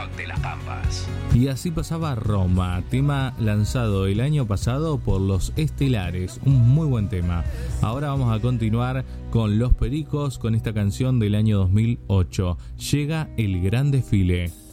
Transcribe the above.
de las Pampas. Y así pasaba Roma, tema lanzado el año pasado por Los Estelares, un muy buen tema. Ahora vamos a continuar con Los Pericos con esta canción del año 2008, Llega el gran desfile.